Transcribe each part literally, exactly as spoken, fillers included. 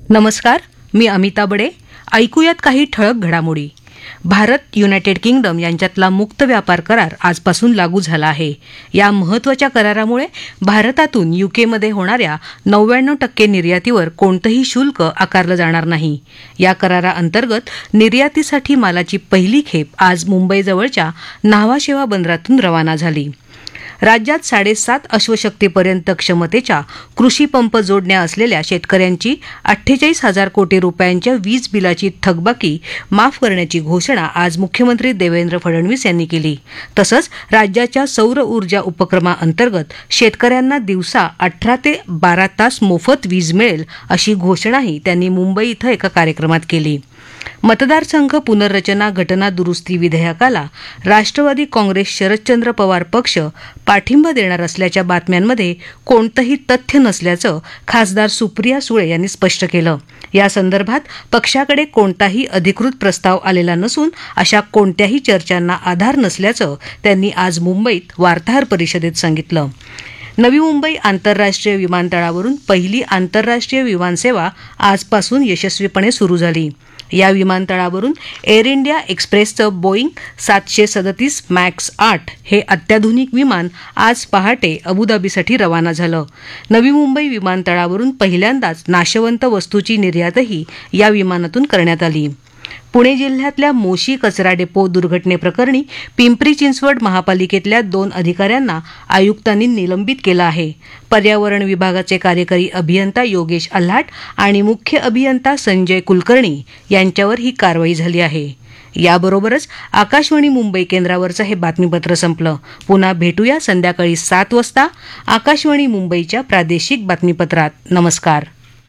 नमस्कार, मी अमिता बडे. ऐकूयात काही ठळक घडामोडी. भारत युनायटेड किंगडम यांच्यातला मुक्त व्यापार करार आजपासून लागू झाला आहे. या महत्त्वाच्या करारामुळे भारतातून युकेमध्ये होणाऱ्या नव्याण्णव टक्के निर्यातीवर कोणतंही शुल्क आकारलं जाणार नाही. या कराराअंतर्गत निर्यातीसाठी मालाची पहिली खेप आज मुंबईजवळच्या न्हावाशेवा बंदरातून रवाना झाली. राज्यात साडेसात अश्वशक्तीपर्यंत क्षमतेच्या कृषी पंप जोडण्या असलेल्या शेतकऱ्यांची अठ्ठेचाळीस हजार कोटी रुपयांच्या वीज बिलाची थकबाकी माफ करण्याची घोषणा आज मुख्यमंत्री देवेंद्र फडणवीस यांनी केली. तसंच राज्याच्या सौर ऊर्जा उपक्रमाअंतर्गत शेतकऱ्यांना दिवसा अठरा ते बारा तास मोफत वीज मिळेल अशी घोषणाही त्यांनी मुंबई इथं एका कार्यक्रमात केली. मतदारसंघ पुनर्रचना घटना दुरुस्ती विधेयकाला राष्ट्रवादी काँग्रेस शरदचंद्र पवार पक्ष पाठिंबा देणार असल्याच्या बातम्यांमध्ये कोणतंही तथ्य नसल्याचं खासदार सुप्रिया सुळे यांनी स्पष्ट केलं. या संदर्भात पक्षाकडे कोणताही अधिकृत प्रस्ताव आलेला नसून अशा कोणत्याही चर्चांना आधार नसल्याचं त्यांनी आज मुंबईत वार्ताहर परिषदेत सांगितलं. नवी मुंबई आंतरराष्ट्रीय विमानतळावरून पहिली आंतरराष्ट्रीय विमानसेवा आजपासून यशस्वीपणे सुरू झाली. या विमानतळावरून एअर इंडिया एक्सप्रेसचं बोईंग सातशे सदतीस मॅक्स आठ हे अत्याधुनिक विमान आज पहाटे अबुधाबीसाठी रवाना झालं. नवी मुंबई विमानतळावरून पहिल्यांदाच नाशवंत वस्तूची निर्यातही या विमानातून करण्यात आली. पुणे जिल्ह्यातल्या मोशी कचरा डेपो दुर्घटनेप्रकरणी पिंपरी चिंचवड महापालिकेतल्या दोन अधिकाऱ्यांना आयुक्तांनी निलंबित केलं आहे. पर्यावरण विभागाचे कार्यकारी अभियंता योगेश अल्हाट आणि मुख्य अभियंता संजय कुलकर्णी यांच्यावर ही कारवाई झाली आहे. याबरोबरच आकाशवाणी मुंबई केंद्रावरचं हे बातमीपत्र संपलं. पुन्हा भेटूया संध्याकाळी सात वाजता आकाशवाणी मुंबईच्या प्रादेशिक बातमीपत्रात. नमस्कार.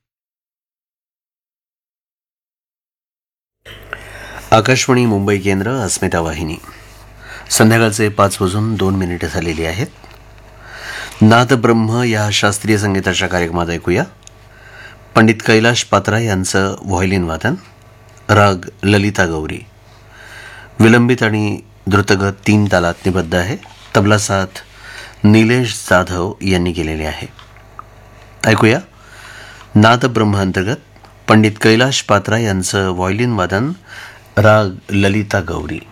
आकाशवाणी मुंबई केंद्र, अस्मिता वाहिनी. संध्याकाळचे पाच वाजून दोन मिनिटं झालेली आहेत. नाद ब्रह्म या शास्त्रीय संगीताच्या कार्यक्रमात ऐकूया पंडित कैलाश पात्रा यांचं व्हायोलिन वादन, राग ललिता गौरी. विलंबित आणि द्रुतगत तीन तालात निबद्ध आहे. तबला साथ निलेश जाधव यांनी केलेली आहे. ऐकूया नाद ब्रह्म अंतर्गत पंडित कैलाश पात्रा यांचं व्हायोलिन वादन, राग ललिता गौरी.